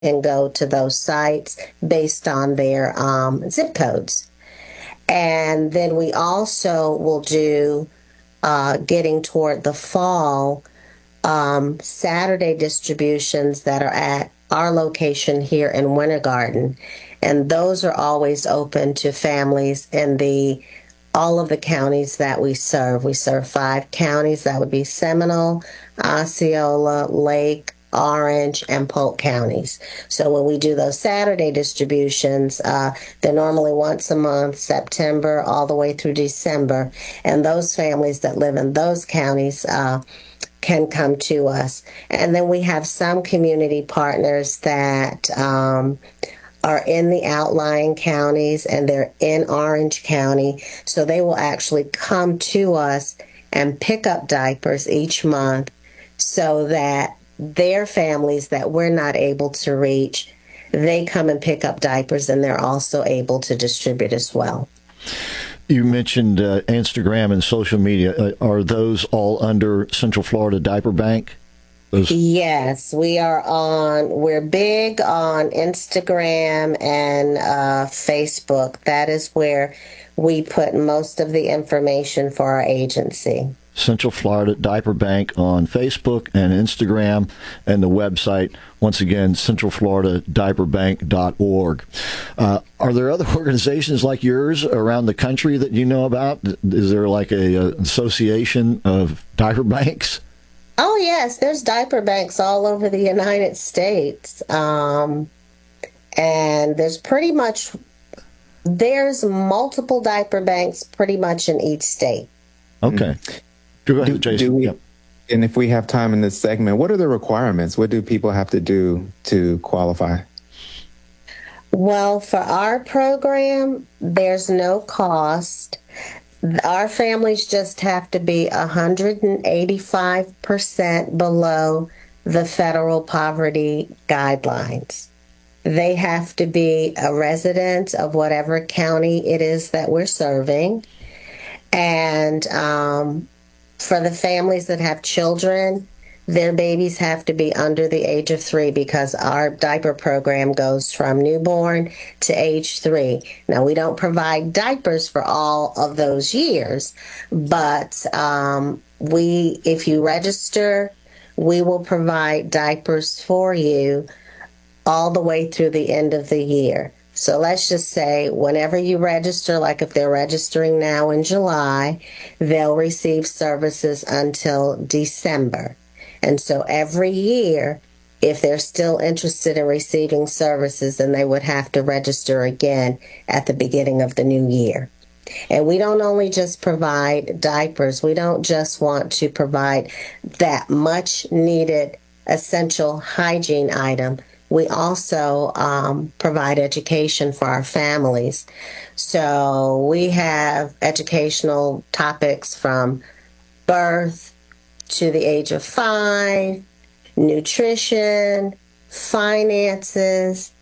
can go to those sites based on their zip codes. And then we also will do, getting toward the fall, Saturday distributions that are at our location here in Winter Garden. And those are always open to families in all of the counties that we serve. We serve 5 counties. That would be Seminole, Osceola, Lake, Orange, and Polk counties. So when we do those Saturday distributions, they're normally once a month, September all the way through December. And those families that live in those counties can come to us. And then we have some community partners that are in the outlying counties, and they're in Orange County. So they will actually come to us and pick up diapers each month so that their families that we're not able to reach, they come and pick up diapers, and they're also able to distribute as well. You mentioned Instagram and social media. Are those all under Central Florida Diaper Bank? Yes, we're big on Instagram and Facebook. That is where we put most of the information for our agency. Central Florida Diaper Bank on Facebook and Instagram, and the website, once again, centralfloridadiaperbank.org. Are there other organizations like yours around the country that you know about? Is there like an association of diaper banks? Oh, yes. There's diaper banks all over the United States. And there's multiple diaper banks pretty much in each state. Okay. Go ahead, Jason. And if we have time in this segment, what are the requirements? What do people have to do to qualify? Well, for our program, there's no cost. Our families just have to be 185% below the federal poverty guidelines. They have to be a resident of whatever county it is that we're serving. And for the families that have children, their babies have to be under the age of 3 because our diaper program goes from newborn to age 3. Now, we don't provide diapers for all of those years, but if you register, we will provide diapers for you all the way through the end of the year. So let's just say whenever you register, like if they're registering now in July, they'll receive services until December. And so every year, if they're still interested in receiving services, then they would have to register again at the beginning of the new year. And we don't only just provide diapers. We don't just want to provide that much needed essential hygiene item. We also provide education for our families. So we have educational topics from birth to the age of 5, nutrition, finances,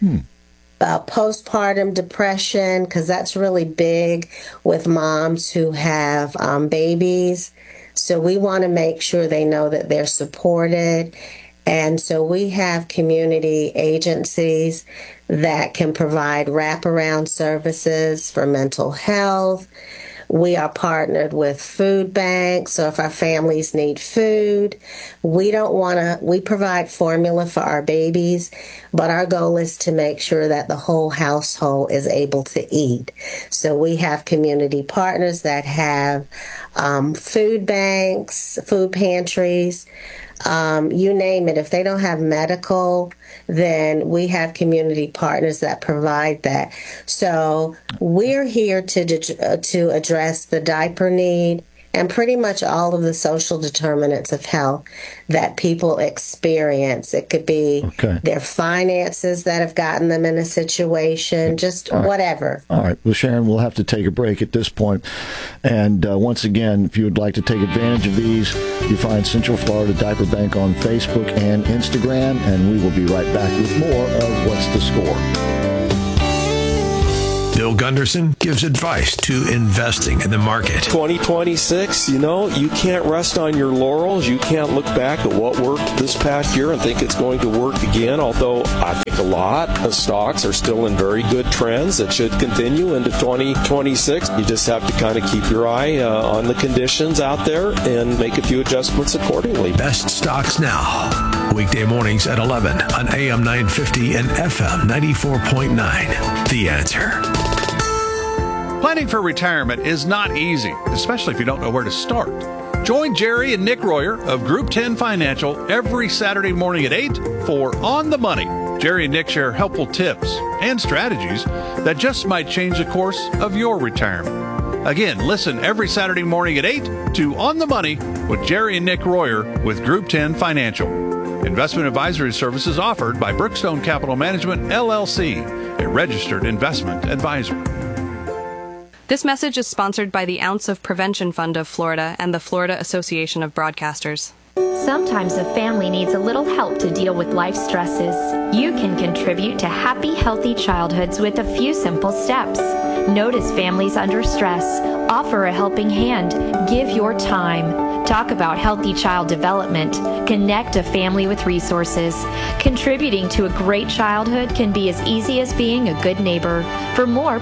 postpartum depression, because that's really big with moms who have babies. So we want to make sure they know that they're supported. And so we have community agencies that can provide wraparound services for mental health. We are partnered with food banks, so if our families need food, we provide formula for our babies, but our goal is to make sure that the whole household is able to eat. So we have community partners that have food banks, food pantries, you name it. If they don't have medical, then we have community partners that provide that. So we're here to address the diaper need and pretty much all of the social determinants of health that people experience. It could be their finances that have gotten them in a situation, just whatever. All right. Well, Sharon, we'll have to take a break at this point. And once again, if you would like to take advantage of these, you find Central Florida Diaper Bank on Facebook and Instagram, and we will be right back with more of What's the Score? Bill Gunderson gives advice to investing in the market. 2026, you can't rest on your laurels. You can't look back at what worked this past year and think it's going to work again, although I think a lot of stocks are still in very good trends that should continue into 2026. You just have to kind of keep your eye on the conditions out there and make a few adjustments accordingly. Best Stocks Now. Weekday mornings at 11 on AM 950 and FM 94.9. The Answer. Planning for retirement is not easy, especially if you don't know where to start. Join Jerry and Nick Royer of Group 10 Financial every Saturday morning at 8 for On the Money. Jerry and Nick share helpful tips and strategies that just might change the course of your retirement. Again, listen every Saturday morning at 8 to On the Money with Jerry and Nick Royer with Group 10 Financial. Investment advisory services offered by Brookstone Capital Management, LLC, a registered investment advisor. This message is sponsored by the Ounce of Prevention Fund of Florida and the Florida Association of Broadcasters. Sometimes a family needs a little help to deal with life stresses. You can contribute to happy, healthy childhoods with a few simple steps. Notice families under stress. Offer a helping hand. Give your time. Talk about healthy child development. Connect a family with resources. Contributing to a great childhood can be as easy as being a good neighbor. For more,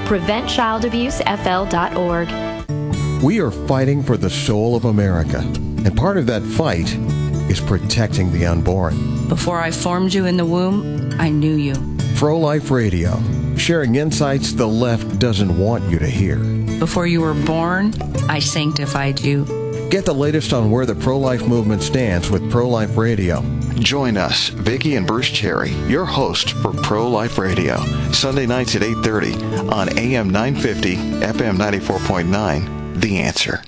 preventchildabusefl.org. We are fighting for the soul of America, and part of that fight is protecting the unborn. Before I formed you in the womb, I knew you. Pro-Life Radio, sharing insights the left doesn't want you to hear. Before you were born, I sanctified you. Get the latest on where the pro-life movement stands with Pro-Life Radio. Join us, Vicki and Bruce Cherry, your hosts for Pro-Life Radio, Sunday nights at 8:30 on AM 950, FM 94.9, The Answer.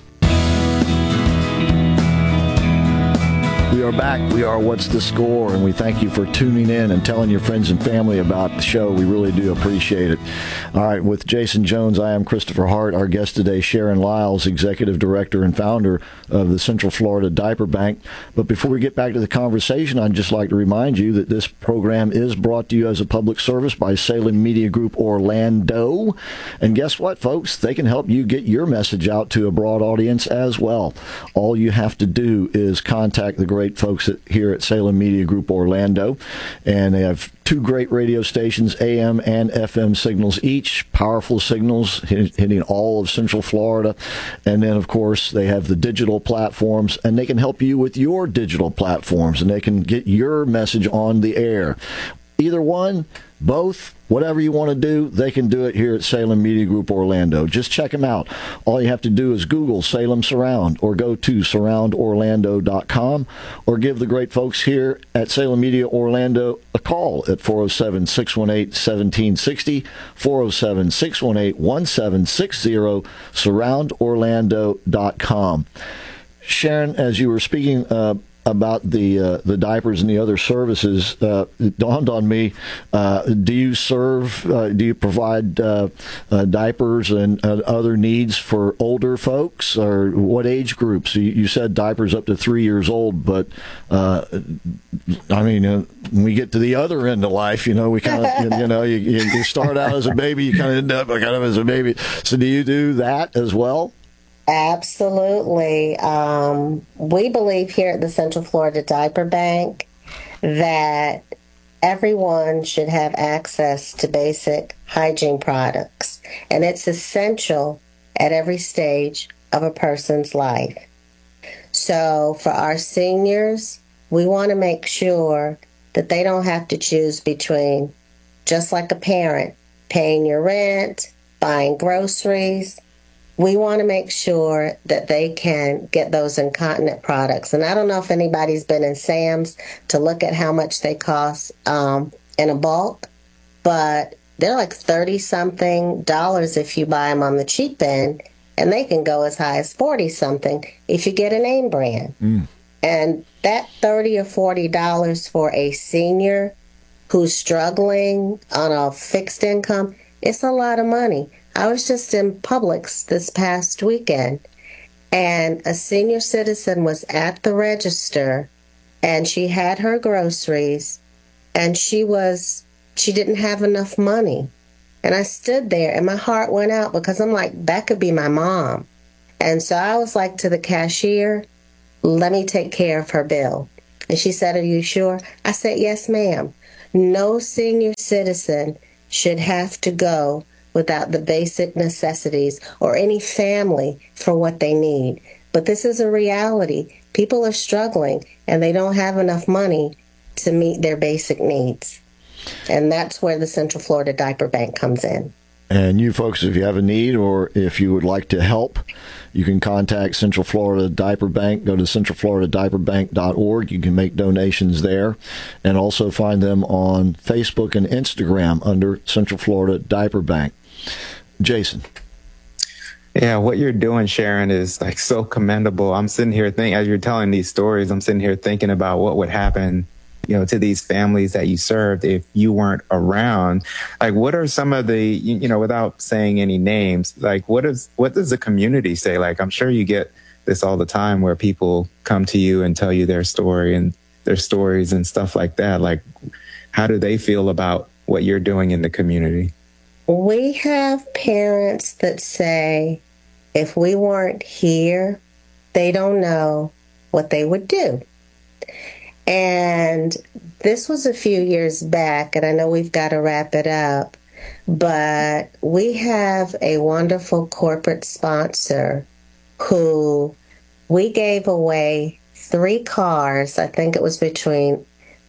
We are back. We are What's the Score, and we thank you for tuning in and telling your friends and family about the show. We really do appreciate it. All right, with Jason Jones, I am Christopher Hart. Our guest today, Sharon Lyles, Executive Director and Founder of the Central Florida Diaper Bank. But before we get back to the conversation, I'd just like to remind you that this program is brought to you as a public service by Salem Media Group Orlando. And guess what, folks? They can help you get your message out to a broad audience as well. All you have to do is contact the great folks here at Salem Media Group Orlando, and they have two great radio stations, AM and FM signals each, powerful signals hitting all of Central Florida. And then, of course, they have the digital platforms, and they can help you with your digital platforms, and they can get your message on the air. Either one, both, whatever you want to do, they can do it here at Salem Media Group Orlando. Just check them out. All you have to do is Google Salem Surround or go to surroundorlando.com or give the great folks here at Salem Media Orlando a call at 407-618-1760, 407-618-1760, surroundorlando.com. Sharon, as you were speaking about the diapers and the other services, it dawned on me, do you provide diapers and other needs for older folks, or what age groups? You said diapers up to 3 years old, but I mean, when we get to the other end of life, we kind of, you start out as a baby, you kind of end up kind of as a baby. So do you do that as well? Absolutely. We believe here at the Central Florida Diaper Bank that everyone should have access to basic hygiene products, and it's essential at every stage of a person's life. So for our seniors, we want to make sure that they don't have to choose between, just like a parent, paying your rent, buying groceries. We want to make sure that they can get those incontinent products. And I don't know if anybody's been in Sam's to look at how much they cost in a bulk, but they're like $30-something if you buy them on the cheap end, and they can go as high as $40-something if you get a name brand. And that $30 or $40 for a senior who's struggling on a fixed income, it's a lot of money. I was just in Publix this past weekend, and a senior citizen was at the register, and she had her groceries, and she didn't have enough money. And I stood there and my heart went out because I'm like, that could be my mom. And so I was like to the cashier, let me take care of her bill. And she said, are you sure? I said, yes, ma'am. No senior citizen should have to go without the basic necessities or any family for what they need. But this is a reality. People are struggling and they don't have enough money to meet their basic needs. And that's where the Central Florida Diaper Bank comes in. And you folks, if you have a need or if you would like to help, you can contact Central Florida Diaper Bank. Go to centralfloridadiaperbank.org. You can make donations there and also find them on Facebook and Instagram under Central Florida Diaper Bank. Jason. Yeah, what you're doing, Sharon, is like so commendable. I'm sitting here thinking, as you're telling these stories, I'm sitting here thinking about what would happen, to these families that you served if you weren't around. Like, what are some of the, without saying any names, like what does the community say? Like, I'm sure you get this all the time where people come to you and tell you their story and their stories and stuff like that. Like, how do they feel about what you're doing in the community? We have parents that say, if we weren't here, they don't know what they would do. And this was a few years back, and I know we've got to wrap it up, but we have a wonderful corporate sponsor who we gave away 3 cars, I think it was between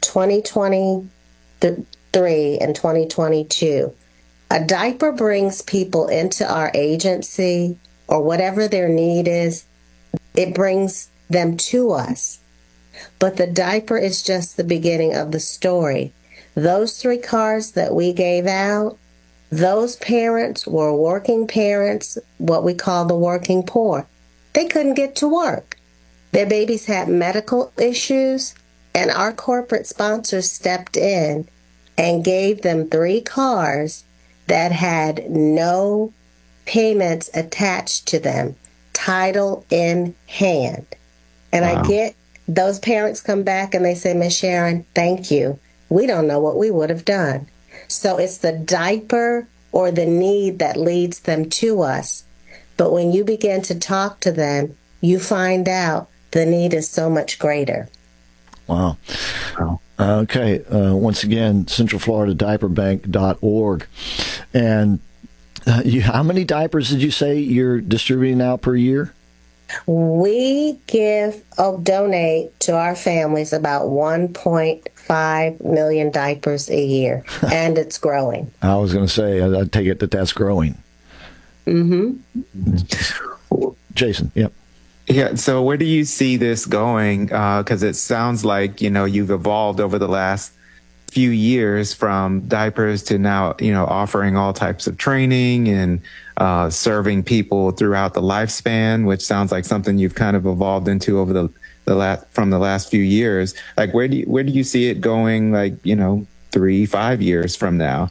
2023 and 2022. A diaper brings people into our agency or whatever their need is. It brings them to us. But the diaper is just the beginning of the story. Those 3 cars that we gave out, those parents were working parents, what we call the working poor. They couldn't get to work. Their babies had medical issues, and our corporate sponsors stepped in and gave them 3 cars that had no payments attached to them, title in hand. And wow. I get those parents come back and they say, Miss Sharon, thank you. We don't know what we would have done. So it's the diaper or the need that leads them to us. But when you begin to talk to them, you find out the need is so much greater. Wow. Okay. Once again, centralfloridadiaperbank.org. And how many diapers did you say you're distributing out per year? We donate to our families about 1.5 million diapers a year, and it's growing. I was going to say, I take it that's growing. Mm-hmm. Jason, yep. Yeah, so where do you see this going? Because it sounds like, you've evolved over the last few years from diapers to now, offering all types of training and serving people throughout the lifespan, which sounds like something you've kind of evolved into over the last few years. Like, where do you see it going? Like, 3-5 years from now?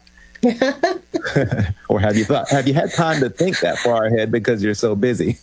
Or have you had time to think that far ahead because you're so busy?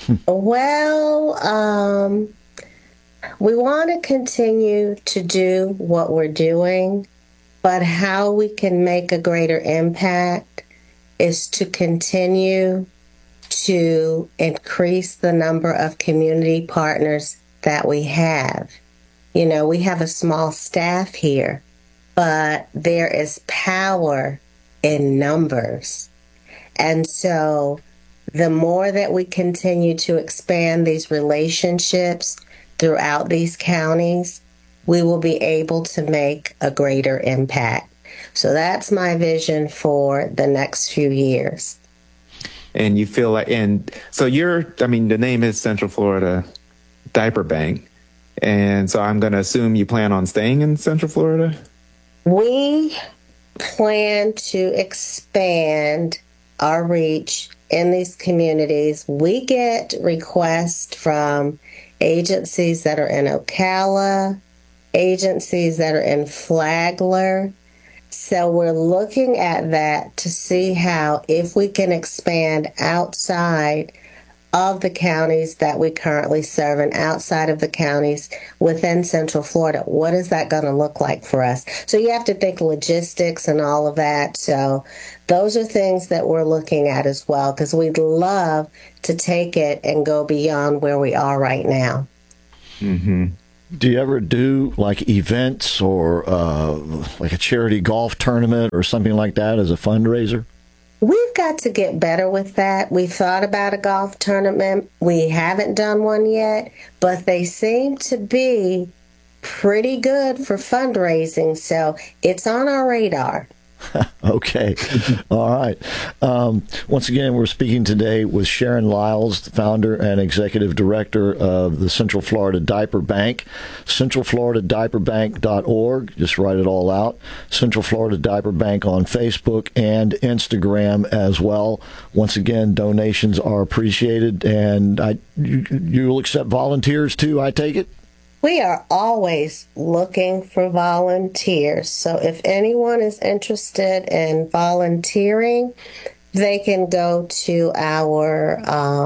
Well, we want to continue to do what we're doing, but how we can make a greater impact is to continue to increase the number of community partners that we have. We have a small staff here, but there is power in numbers. And so the more that we continue to expand these relationships throughout these counties, we will be able to make a greater impact. So that's my vision for the next few years. And you feel like, so the name is Central Florida Diaper Bank. And so I'm going to assume you plan on staying in Central Florida? We plan to expand our reach in these communities. We get requests from agencies that are in Ocala, agencies that are in Flagler. So we're looking at that to see how, if we can expand outside of the counties that we currently serve and outside of the counties within Central Florida. What is that going to look like for us? So you have to think logistics and all of that. So those are things that we're looking at as well, because we'd love to take it and go beyond where we are right now. Mm-hmm. Do you ever do like events or like a charity golf tournament or something like that as a fundraiser? We've got to get better with that. We thought about a golf tournament. We haven't done one yet, but they seem to be pretty good for fundraising, so it's on our radar. Okay. All right. Once again, we're speaking today with Sharon Lyles, the founder and executive director of the Central Florida Diaper Bank. CentralFloridaDiaperBank.org. Just write it all out. Central Florida Diaper Bank on Facebook and Instagram as well. Once again, donations are appreciated, and you'll accept volunteers too, I take it? We are always looking for volunteers. So if anyone is interested in volunteering, they can go to our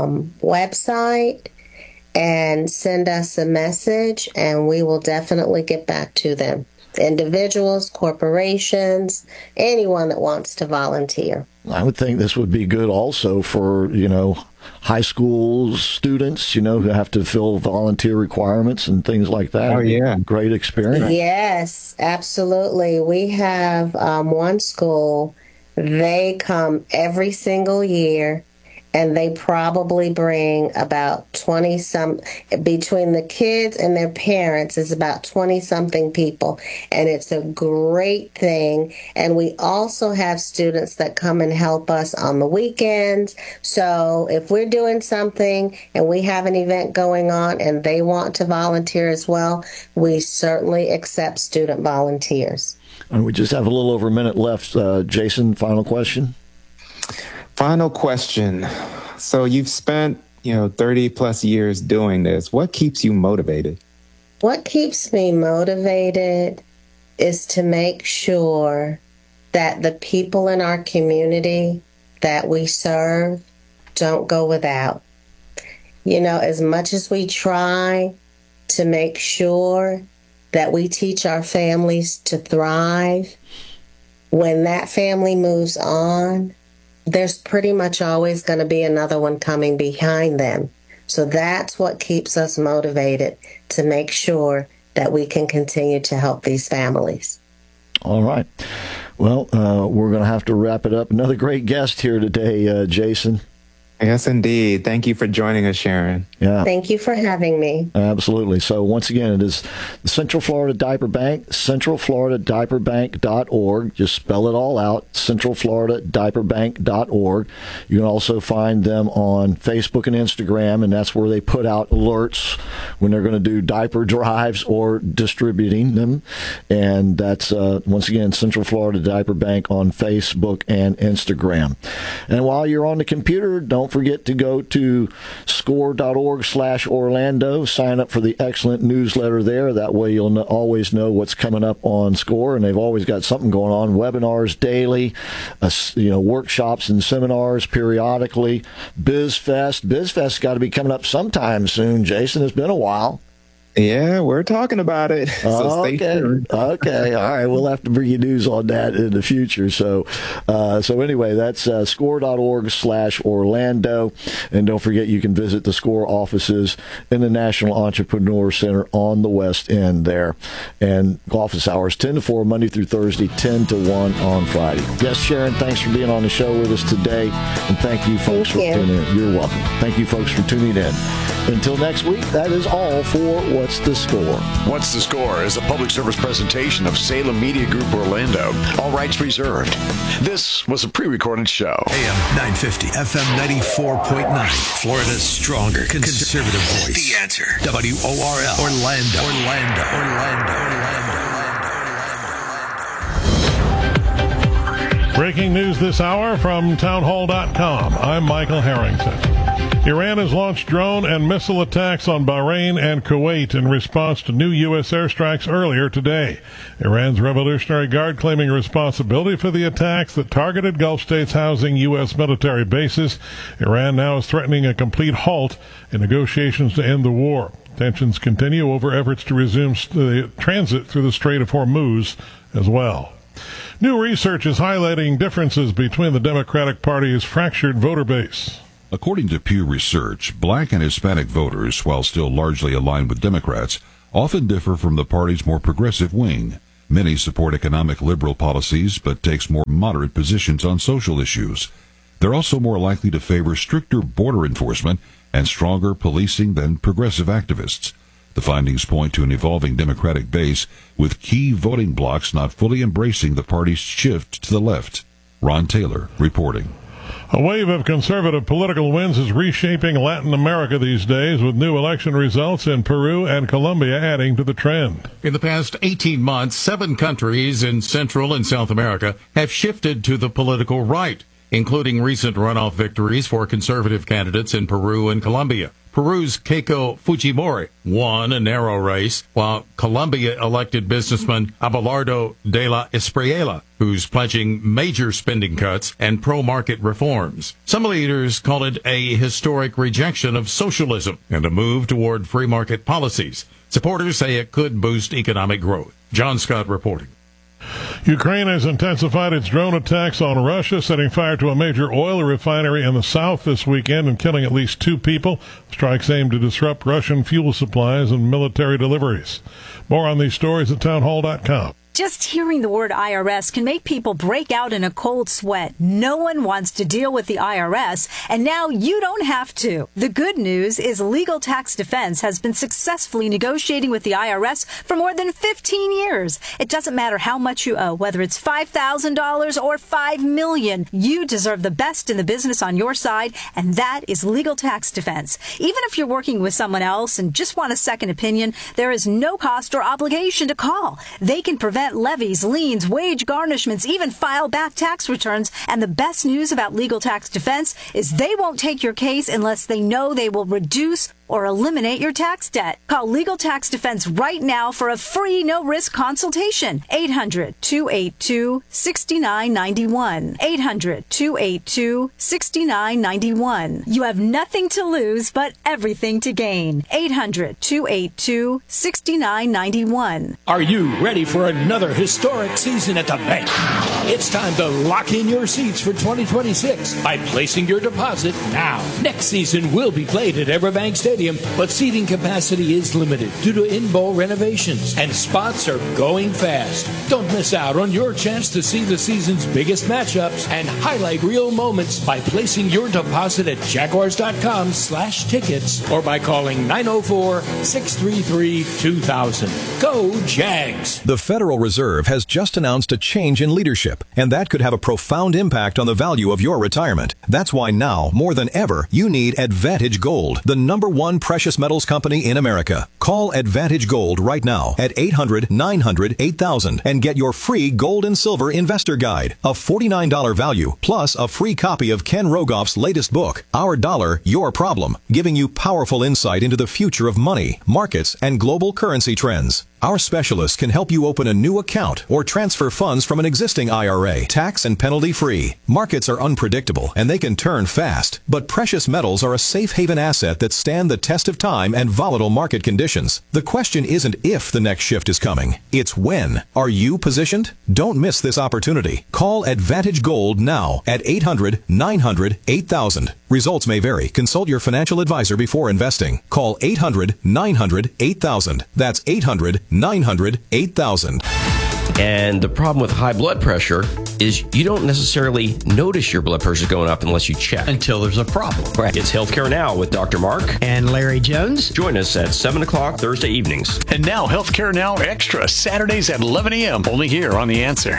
website and send us a message, and we will definitely get back to them. Individuals, corporations, anyone that wants to volunteer. I would think this would be good also for, high school students, who have to fill volunteer requirements and things like that. Oh, yeah. Great experience. Yes, absolutely. We have one school, they come every single year, and they probably bring about 20-some, between the kids and their parents is about 20-something people, and it's a great thing. And we also have students that come and help us on the weekends. So if we're doing something and we have an event going on and they want to volunteer as well, we certainly accept student volunteers. And we just have a little over a minute left. Jason, final question? Final question. So you've spent, 30 plus years doing this. What keeps you motivated? What keeps me motivated is to make sure that the people in our community that we serve don't go without. As much as we try to make sure that we teach our families to thrive, when that family moves on, there's pretty much always going to be another one coming behind them. So that's what keeps us motivated, to make sure that we can continue to help these families. All right. Well, we're going to have to wrap it up. Another great guest here today, Jason. Yes, indeed. Thank you for joining us, Sharon. Yeah. Thank you for having me. Absolutely. So once again, it is the Central Florida Diaper Bank, CentralFloridaDiaperBank.org. Just spell it all out, CentralFloridaDiaperBank.org. You can also find them on Facebook and Instagram, and that's where they put out alerts when they're going to do diaper drives or distributing them. And that's, once again, Central Florida Diaper Bank on Facebook and Instagram. And while you're on the computer, don't forget to go to score.org/Orlando. Sign up for the excellent newsletter there. That way you'll always know what's coming up on SCORE, and they've always got something going on. Webinars daily, workshops and seminars periodically. BizFest's got to be coming up sometime soon, Jason. It's been a while. Yeah, we're talking about it. So stay tuned. Okay. All right. We'll have to bring you news on that in the future. So anyway, that's score.org/Orlando. And don't forget, you can visit the SCORE offices in the National Entrepreneur Center on the West End there. And office hours 10 to 4, Monday through Thursday, 10 to 1 on Friday. Yes, Sharon, thanks for being on the show with us today. And thank you, folks, for tuning in. You're welcome. Thank you, folks, for tuning in. Until next week, that is all for What's the Score? What's the Score is a public service presentation of Salem Media Group Orlando. All rights reserved. This was a pre-recorded show. AM 950, FM 94.9. Florida's stronger conservative voice. The Answer. WORL. Orlando. Breaking news this hour from townhall.com. I'm Michael Harrington. Iran has launched drone and missile attacks on Bahrain and Kuwait in response to new U.S. airstrikes earlier today. Iran's Revolutionary Guard claiming responsibility for the attacks that targeted Gulf states housing U.S. military bases. Iran now is threatening a complete halt in negotiations to end the war. Tensions continue over efforts to resume the transit through the Strait of Hormuz as well. New research is highlighting differences between the Democratic Party's fractured voter base. According to Pew Research, black and Hispanic voters, while still largely aligned with Democrats, often differ from the party's more progressive wing. Many support economic liberal policies, but takes more moderate positions on social issues. They're also more likely to favor stricter border enforcement and stronger policing than progressive activists. The findings point to an evolving Democratic base, with key voting blocs not fully embracing the party's shift to the left. Ron Taylor reporting. A wave of conservative political winds is reshaping Latin America these days, with new election results in Peru and Colombia adding to the trend. In the past 18 months, 7 countries in Central and South America have shifted to the political right, including recent runoff victories for conservative candidates in Peru and Colombia. Peru's Keiko Fujimori won a narrow race, while Colombia elected businessman Abelardo de la Espriella, who's pledging major spending cuts and pro-market reforms. Some leaders call it a historic rejection of socialism and a move toward free market policies. Supporters say it could boost economic growth. John Scott reporting. Ukraine has intensified its drone attacks on Russia, setting fire to a major oil refinery in the south this weekend and killing at least 2 people. Strikes aim to disrupt Russian fuel supplies and military deliveries. More on these stories at townhall.com. Just hearing the word IRS can make people break out in a cold sweat. No one wants to deal with the IRS, and now you don't have to. The good news is Legal Tax Defense has been successfully negotiating with the IRS for more than 15 years. It doesn't matter how much you owe, whether it's $5,000 or $5 million. You deserve the best in the business on your side, and that is Legal Tax Defense. Even if you're working with someone else and just want a second opinion, there is no cost or obligation to call. They can prevent levies, liens, wage garnishments, even file back tax returns. And the best news about Legal Tax Defense is they won't take your case unless they know they will reduce or eliminate your tax debt. Call Legal Tax Defense right now for a free no-risk consultation. 800-282-6991. 800-282-6991. You have nothing to lose but everything to gain. 800-282-6991. Are you ready for another historic season at the bank? It's time to lock in your seats for 2026 by placing your deposit now. Next season will be played at Everbank Stadium, but seating capacity is limited due to in-bowl renovations, and spots are going fast. Don't miss out on your chance to see the season's biggest matchups and highlight real moments by placing your deposit at Jaguars.com/tickets or by calling 904-633-2000. Go Jags! The Federal Reserve has just announced a change in leadership, and that could have a profound impact on the value of your retirement. That's why now, more than ever, you need Advantage Gold, the #1 precious metals company in America. Call Advantage Gold right now at 800-900-8000 and get your free gold and silver investor guide, a $49 value, plus a free copy of Ken Rogoff's latest book, Our Dollar, Your Problem, giving you powerful insight into the future of money, markets, and global currency trends. Our specialists can help you open a new account or transfer funds from an existing IRA, tax and penalty free. Markets are unpredictable and they can turn fast, but precious metals are a safe haven asset that stand the test of time and volatile market conditions. The question isn't if the next shift is coming, it's when. Are you positioned? Don't miss this opportunity. Call Advantage Gold now at 800-900-8000. Results may vary. Consult your financial advisor before investing. Call 800-900-8000. That's 800-900-8000. And the problem with high blood pressure is you don't necessarily notice your blood pressure going up unless you check. Until there's a problem. Right. It's Healthcare Now with Dr. Mark and Larry Jones. Join us at 7 o'clock Thursday evenings. And now Healthcare Now Extra, Saturdays at 11 a.m. Only here on The Answer.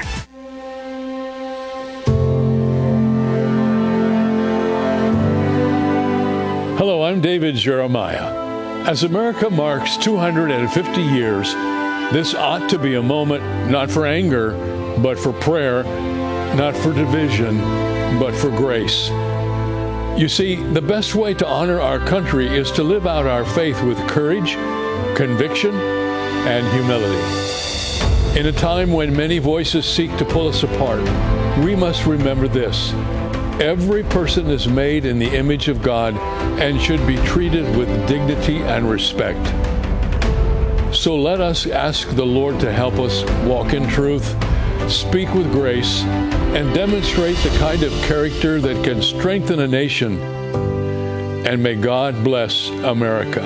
Hello, I'm David Jeremiah. As America marks 250 years, this ought to be a moment not for anger, but for prayer, not for division, but for grace. You see, the best way to honor our country is to live out our faith with courage, conviction, and humility. In a time when many voices seek to pull us apart, we must remember this. Every person is made in the image of God and should be treated with dignity and respect. So let us ask the Lord to help us walk in truth, speak with grace, and demonstrate the kind of character that can strengthen a nation. And may God bless America.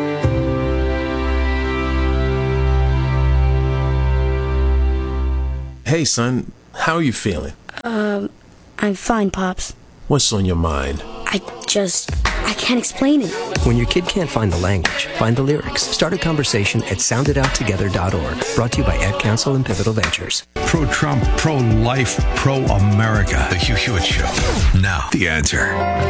Hey, son, how are you feeling? I'm fine, Pops. What's on your mind? I can't explain it. When your kid can't find the language, find the lyrics. Start a conversation at sounditouttogether.org. Brought to you by Ad Council and Pivotal Ventures. Pro-Trump, pro-life, pro-America. The Hugh Hewitt Show. Now, The Answer.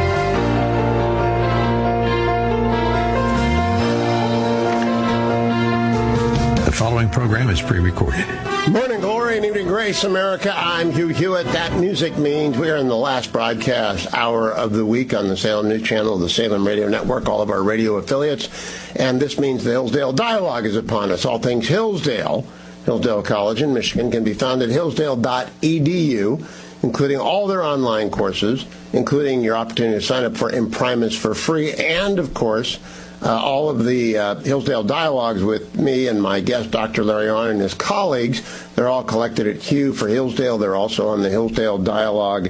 The following program is pre-recorded. Morning glory and evening grace, America. I'm Hugh Hewitt. That music means we are in the last broadcast hour of the week on the Salem News Channel, the Salem Radio Network, all of our radio affiliates. And this means the Hillsdale Dialogue is upon us. All things Hillsdale College in Michigan can be found at hillsdale.edu, including all their online courses, including your opportunity to sign up for Imprimis for free, and, of course, all of the Hillsdale Dialogues with me and my guest, Dr. Larry Arnn, and his colleagues. They're all collected at Hugh for Hillsdale. They're also on the Hillsdale Dialogue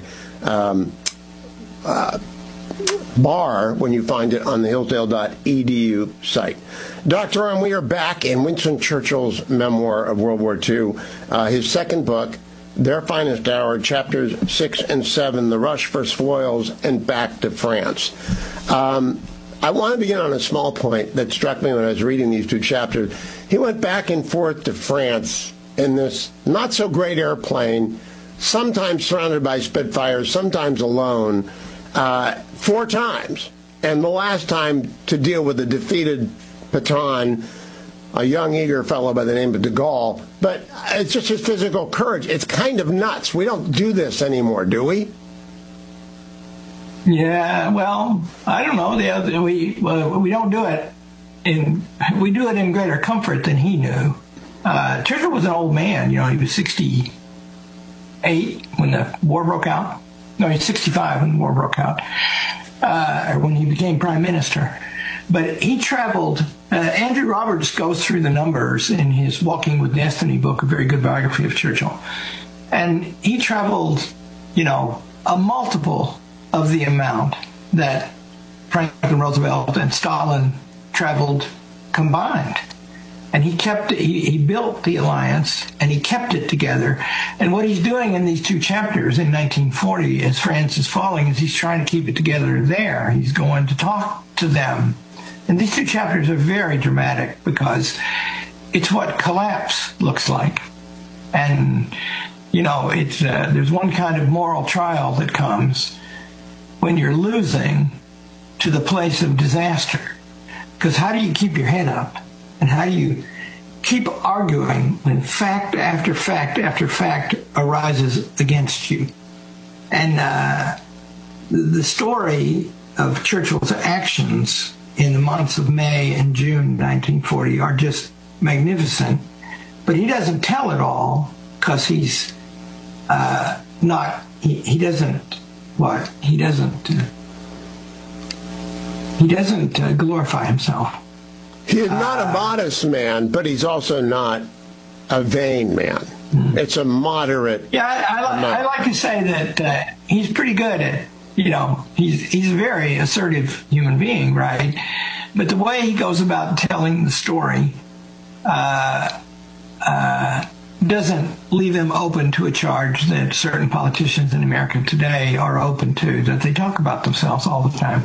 bar when you find it on the hillsdale.edu site. Dr. Arnn, we are back in Winston Churchill's memoir of World War II, his second book, Their Finest Hour, chapters 6 and 7, The Rush for Spoils and Back to France. I want to begin on a small point that struck me when I was reading these two chapters. He went back and forth to France in this not-so-great airplane, sometimes surrounded by Spitfires, sometimes alone, 4 times. And the last time to deal with a defeated Pétain, a young, eager fellow by the name of de Gaulle. But it's just his physical courage. It's kind of nuts. We don't do this anymore, do we? Yeah, well, I don't know. We don't do it we do it in greater comfort than he knew. Churchill was an old man. He was 68 when the war broke out. No, he's 65 when the war broke out, or when he became prime minister. But he traveled. Andrew Roberts goes through the numbers in his Walking with Destiny book, a very good biography of Churchill. And he traveled, a multiple of the amount that Franklin Roosevelt and Stalin traveled combined. And he built the alliance, and he kept it together. And what he's doing in these two chapters in 1940, as France is falling, is he's trying to keep it together there. He's going to talk to them. And these two chapters are very dramatic because it's what collapse looks like. And, it's there's one kind of moral trial that comes when you're losing to the place of disaster. Because how do you keep your head up? And how do you keep arguing when fact after fact after fact arises against you? And the story of Churchill's actions in the months of May and June 1940 are just magnificent. But he doesn't tell it all because he's he doesn't glorify himself. He is not a modest man, but he's also not a vain man. It's a moderate. Yeah, I like to say that he's pretty good at, he's a very assertive human being, right? But the way he goes about telling the story doesn't leave him open to a charge that certain politicians in America today are open to, that they talk about themselves all the time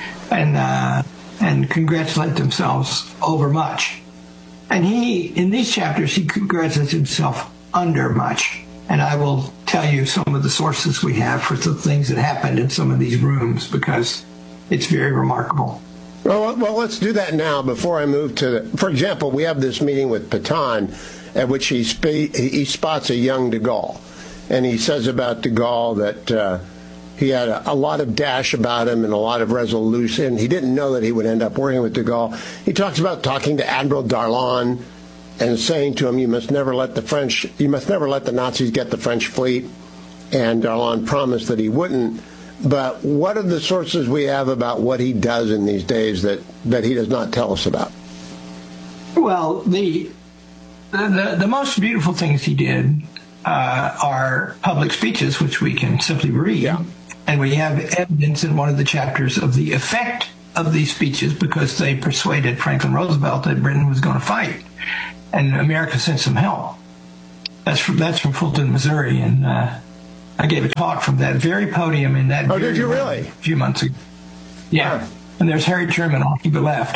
and congratulate themselves over much. And in these chapters, he congratulates himself under much. And I will tell you some of the sources we have for the things that happened in some of these rooms, because it's very remarkable. Well, let's do that now before I move to for example, we have this meeting with Pétain at which he spots a young de Gaulle. And he says about de Gaulle that He had a lot of dash about him and a lot of resolution. He didn't know that he would end up working with de Gaulle. He talks about talking to Admiral Darlan and saying to him, you must never let the Nazis get the French fleet. And Darlan promised that he wouldn't. But what are the sources we have about what he does in these days that he does not tell us about? Well, the most beautiful things he did are public speeches, which we can simply read. Yeah. And we have evidence in one of the chapters of the effect of these speeches because they persuaded Franklin Roosevelt that Britain was going to fight. And America sent some help. That's from Fulton, Missouri. And I gave a talk from that very podium in that. Oh, did you really? A few months ago. Yeah. Wow. And there's Harry Truman off to the left.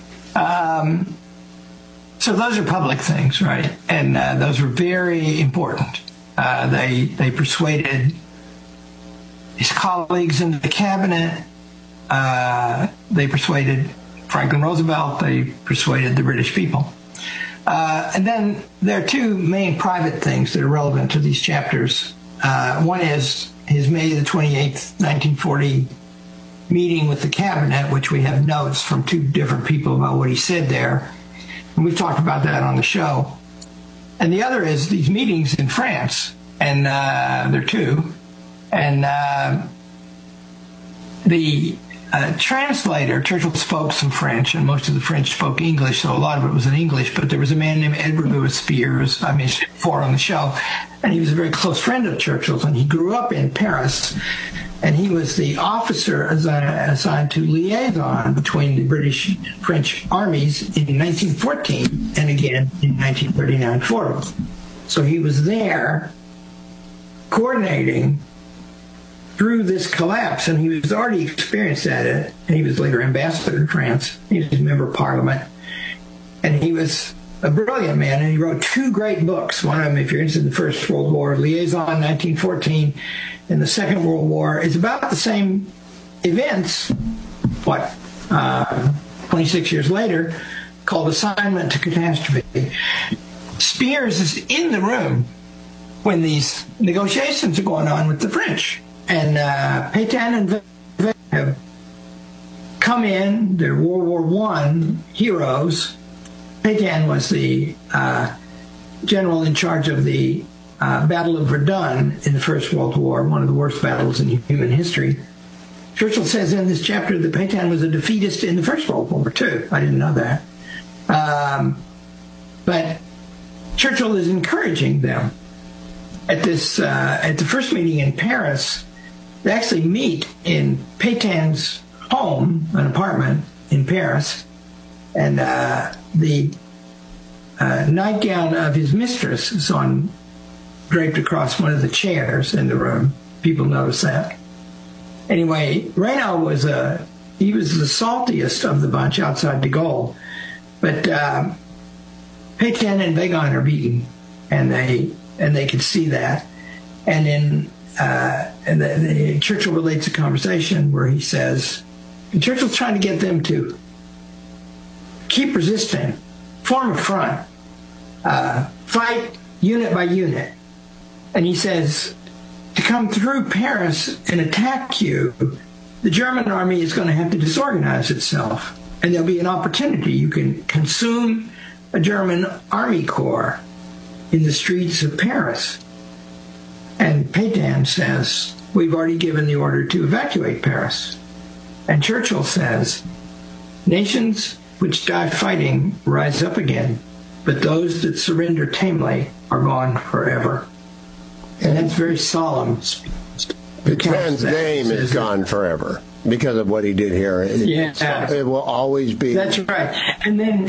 So those are public things, right? And those were very important. They persuaded his colleagues in the cabinet. They persuaded Franklin Roosevelt. They persuaded the British people. And then there are two main private things that are relevant to these chapters. One is his May the 28th, 1940 meeting with the cabinet, which we have notes from two different people about what he said there. And we've talked about that on the show. And the other is these meetings in France. And there are two. And the translator, Churchill spoke some French, and most of the French spoke English, so a lot of it was in English. But there was a man named Edward Louis Spears, I mentioned before on the show, and he was a very close friend of Churchill's, and he grew up in Paris, and he was the officer assigned to liaison between the British and French armies in 1914 and again in 1939-40. So he was there coordinating through this collapse, and he was already experienced at it, and he was later ambassador to France. He was a member of parliament, and he was a brilliant man, and he wrote two great books. One of them, if you're interested in the First World War, Liaison 1914, and the Second World War is about the same events, 26 years later, called Assignment to Catastrophe. Spears is in the room when these negotiations are going on with the French. And Pétain and Weygand have come in. They're World War I heroes. Pétain was the general in charge of the Battle of Verdun in the First World War, one of the worst battles in human history. Churchill says in this chapter that Pétain was a defeatist in the First World War, too. I didn't know that. But Churchill is encouraging them. At the first meeting in Paris, they actually meet in Pétain's home, an apartment in Paris, and the nightgown of his mistress is draped across one of the chairs in the room. People notice that. Anyway, Reynaud was the saltiest of the bunch outside de Gaulle, but Pétain and Weygand are beaten, and they could see that. And then Churchill relates a conversation where he says, and Churchill's trying to get them to keep resisting, form a front, fight unit by unit. And he says, to come through Paris and attack you, the German army is going to have to disorganize itself. And there'll be an opportunity. You can consume a German army corps in the streets of Paris. And Pétain says, we've already given the order to evacuate Paris. And Churchill says, nations which die fighting rise up again, but those that surrender tamely are gone forever. And that's very solemn. Pétain's name is gone forever because of what he did here. It will always be. That's right. And then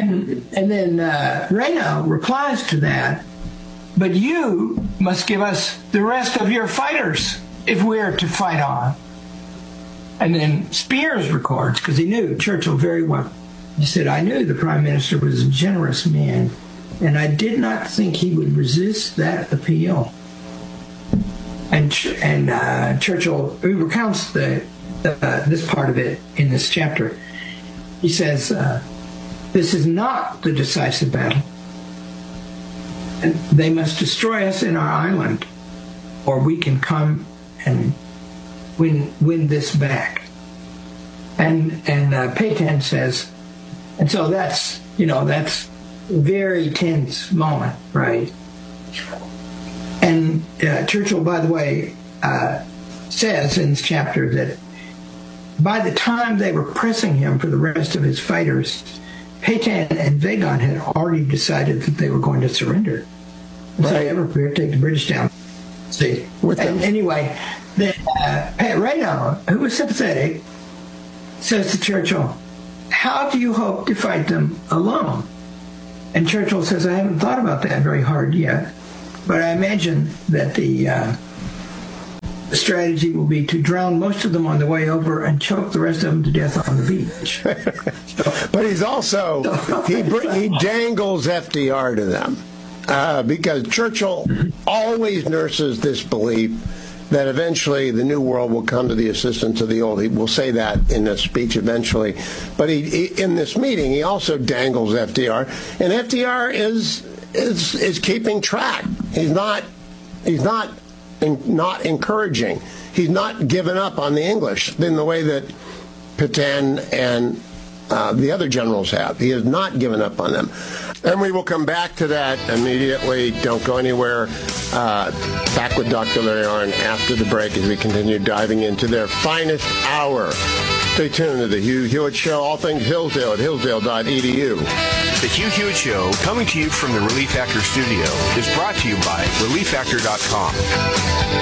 Reynaud replies to that, but you must give us the rest of your fighters if we're to fight on. And then Spears records, because he knew Churchill very well. He said, I knew the Prime Minister was a generous man, and I did not think he would resist that appeal. And Churchill recounts this part of it in this chapter. He says, this is not the decisive battle. And they must destroy us in our island, or we can come and win this back. And Pétain says, and so that's a very tense moment, right? And Churchill, by the way, says in this chapter that by the time they were pressing him for the rest of his fighters, Pétain and Weygand had already decided that they were going to surrender. So they were prepared to take the British down. See, and anyway, then Pat Raynaud, who was sympathetic, says to Churchill, "How do you hope to fight them alone?" And Churchill says, "I haven't thought about that very hard yet, but I imagine that the strategy will be to drown most of them on the way over and choke the rest of them to death on the beach." But he's also, he dangles FDR to them because Churchill always nurses this belief that eventually the new world will come to the assistance of the old. He will say that in a speech eventually. But he in this meeting, he also dangles FDR. And FDR is keeping track. He's not encouraging. He's not given up on the English in the way that Pétain and the other generals have. He has not given up on them. And we will come back to that immediately. Don't go anywhere. Back with Dr. Larry Arnn after the break as we continue diving into their finest hour. Stay tuned to the Hugh Hewitt Show, all things Hillsdale at hillsdale.edu. The Hugh Hewitt Show, coming to you from the Relief Factor studio, is brought to you by ReliefFactor.com.